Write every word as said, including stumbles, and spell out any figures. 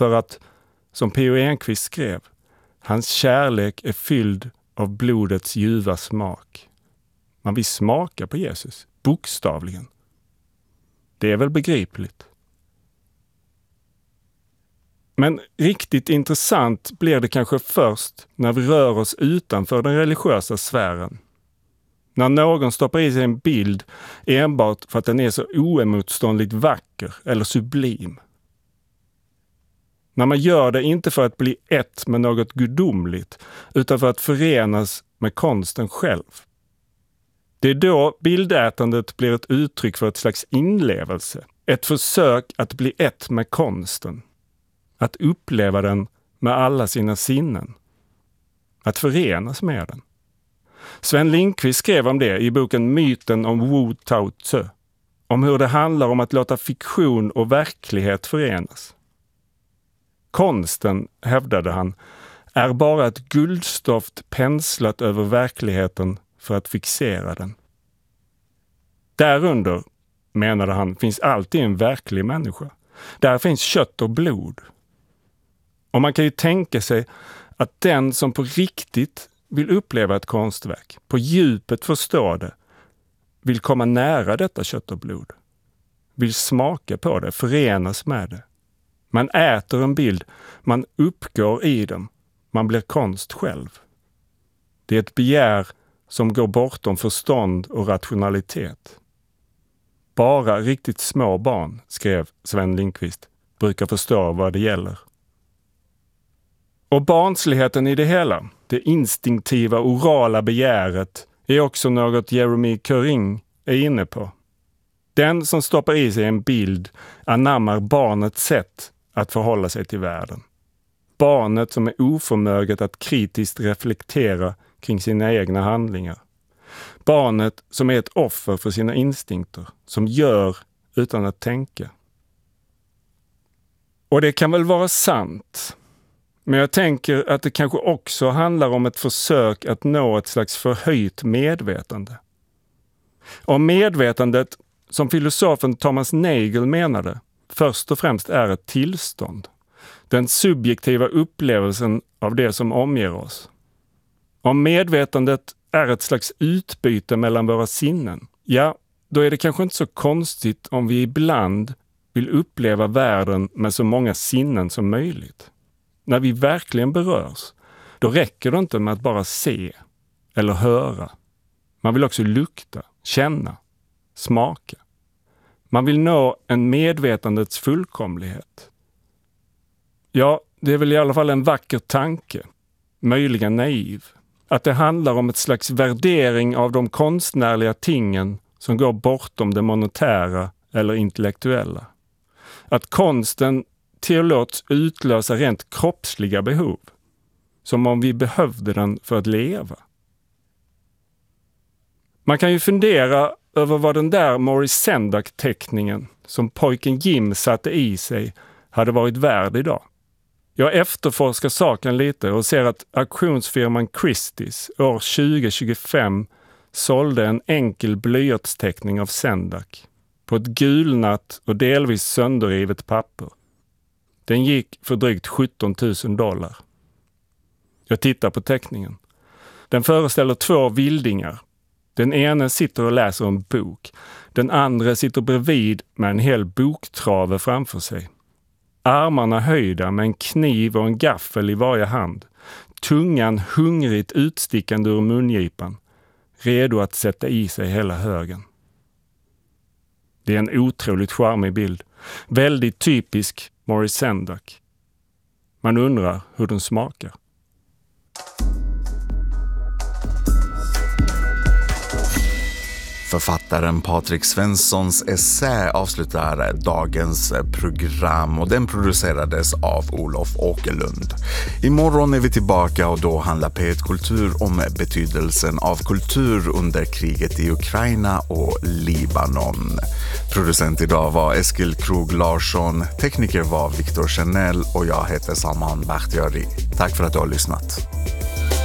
för att, som P O Enquist skrev, hans kärlek är fylld av blodets ljuva smak. Man vill smaka på Jesus, bokstavligen. Det är väl begripligt. Men riktigt intressant blir det kanske först när vi rör oss utanför den religiösa sfären. När någon stoppar i sig en bild enbart för att den är så oemotståndligt vacker eller sublim. När man gör det inte för att bli ett med något gudomligt utan för att förenas med konsten själv. Det är då bildätandet blir ett uttryck för ett slags inlevelse. Ett försök att bli ett med konsten. Att uppleva den med alla sina sinnen. Att förenas med den. Sven Lindqvist skrev om det i boken Myten om Wu Tao Tzu. Om hur det handlar om att låta fiktion och verklighet förenas. Konsten, hävdade han, är bara ett guldstoft penslat över verkligheten för att fixera den. Därunder, menade han, finns alltid en verklig människa. Där finns kött och blod. Och man kan ju tänka sig att den som på riktigt vill uppleva ett konstverk, på djupet förstå det, vill komma nära detta kött och blod. Vill smaka på det, förenas med det. Man äter en bild, man uppgår i den, man blir konst själv. Det är ett begär som går bortom förstånd och rationalitet. Bara riktigt små barn, skrev Sven Lindqvist, brukar förstå vad det gäller. Och barnsligheten i det hela, det instinktiva orala begäret, är också något Jeremy Köring är inne på. Den som stoppar i sig en bild anammar barnets sätt att förhålla sig till världen. Barnet som är oförmöget att kritiskt reflektera kring sina egna handlingar. Barnet som är ett offer för sina instinkter, som gör utan att tänka. Och det kan väl vara sant. Men jag tänker att det kanske också handlar om ett försök att nå ett slags förhöjt medvetande. Om medvetandet, som filosofen Thomas Nagel menade, först och främst är ett tillstånd. Den subjektiva upplevelsen av det som omger oss. Om medvetandet är ett slags utbyte mellan våra sinnen, ja, då är det kanske inte så konstigt om vi ibland vill uppleva världen med så många sinnen som möjligt. När vi verkligen berörs, då räcker det inte med att bara se eller höra. Man vill också lukta, känna, smaka. Man vill nå en medvetandets fullkomlighet. Ja, det är väl i alla fall en vacker tanke, möjligen naiv. Att det handlar om ett slags värdering av de konstnärliga tingen som går bortom det monetära eller intellektuella. Att konsten tillåts utlösa rent kroppsliga behov, som om vi behövde den för att leva. Man kan ju fundera över vad den där Maurice Sendak-teckningen som pojken Jim satte i sig hade varit värd idag. Jag efterforskar saken lite och ser att auktionsfirman Christie's år tjugo tjugofem sålde en enkel blyertsteckning av Sendak på ett gulnat och delvis sönderrivet papper. Den gick för drygt sjutton tusen dollar. Jag tittar på teckningen. Den föreställer två vildingar. Den ena sitter och läser en bok. Den andra sitter bredvid med en hel boktrave framför sig. Armarna höjda med en kniv och en gaffel i varje hand. Tungan hungrigt utstickande ur mungipan. Redo att sätta i sig hela högen. Det är en otroligt charmig bild. Väldigt typisk Maurice Sendak. Man undrar hur den smakar. Författaren Patrik Svenssons essä avslutar dagens program och den producerades av Olof Åkerlund. Imorgon är vi tillbaka och då handlar P ett Kultur om betydelsen av kultur under kriget i Ukraina och Libanon. Producent idag var Eskil Krog Larsson, tekniker var Viktor Chanel och jag heter Salman Bakhtiari. Tack för att du har lyssnat.